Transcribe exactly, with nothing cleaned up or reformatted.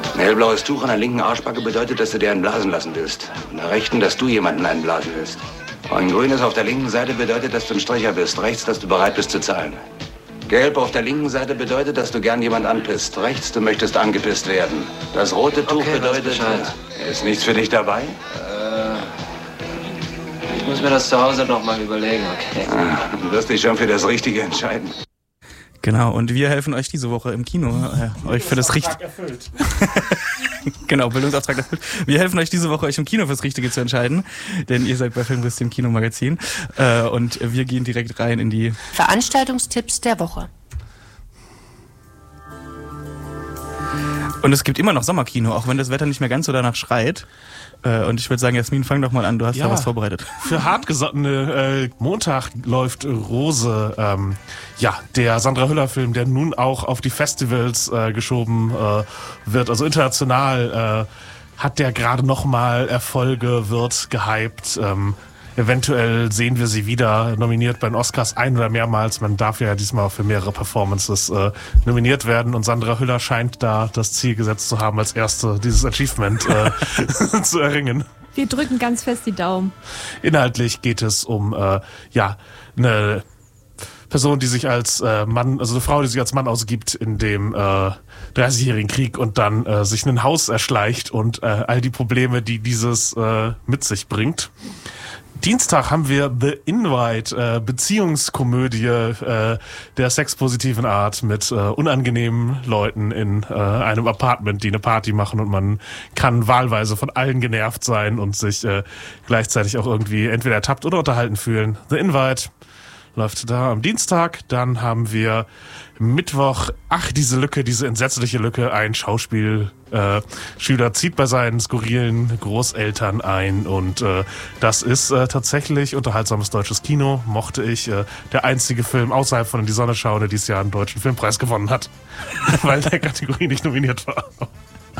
Ein hellblaues Tuch an der linken Arschbacke bedeutet, dass du dir einen blasen lassen willst. An der rechten, dass du jemanden einen blasen willst. Ein grünes auf der linken Seite bedeutet, dass du ein Stricher bist. Rechts, dass du bereit bist zu zahlen. Gelb auf der linken Seite bedeutet, dass du gern jemand anpisst. Rechts, du möchtest angepisst werden. Das rote Tuch okay, bedeutet... Äh, ist nichts für dich dabei? Äh, ich muss mir das zu Hause noch mal überlegen, okay? Ah, du wirst dich schon für das Richtige entscheiden. Genau, und wir helfen euch diese Woche im Kino, äh, euch für das Richtige... erfüllt. Genau, Bildungsauftrag erfüllt. Wir helfen euch diese Woche, euch im Kino fürs Richtige zu entscheiden, denn ihr seid bei Filmriss, dem Kinomagazin. Äh, und wir gehen direkt rein in die... Veranstaltungstipps der Woche. Und es gibt immer noch Sommerkino, auch wenn das Wetter nicht mehr ganz so danach schreit. Und ich würde sagen, Jasmin, fang doch mal an, du hast ja da was vorbereitet. Für Hartgesottene, äh, Montag läuft Rose, ähm, ja, der Sandra Hüller-Film, der nun auch auf die Festivals äh, geschoben äh, wird, also international äh, hat der gerade nochmal Erfolge, wird gehypt, ähm, eventuell sehen wir sie wieder nominiert bei den Oscars ein- oder mehrmals. Man darf ja diesmal für mehrere Performances äh, nominiert werden. Und Sandra Hüller scheint da das Ziel gesetzt zu haben, als erste dieses Achievement äh, zu erringen. Wir drücken ganz fest die Daumen. Inhaltlich geht es um äh, ja eine Person, die sich als äh, Mann, also eine Frau, die sich als Mann ausgibt in dem äh, dreißigjährigen Krieg und dann äh, sich ein Haus erschleicht und äh, all die Probleme, die dieses äh, mit sich bringt. Dienstag haben wir The Invite, äh, Beziehungskomödie äh, der sexpositiven Art mit äh, unangenehmen Leuten in äh, einem Apartment, die eine Party machen und man kann wahlweise von allen genervt sein und sich äh, gleichzeitig auch irgendwie entweder ertappt oder unterhalten fühlen. The Invite läuft da am Dienstag. Dann haben wir Mittwoch, ach, diese Lücke, diese entsetzliche Lücke, ein Schauspielschüler äh, zieht bei seinen skurrilen Großeltern ein und äh, das ist äh, tatsächlich unterhaltsames deutsches Kino, mochte ich. Äh, der einzige Film außerhalb von In die Sonne schauen, der dieses Jahr einen deutschen Filmpreis gewonnen hat, weil der Kategorie nicht nominiert war.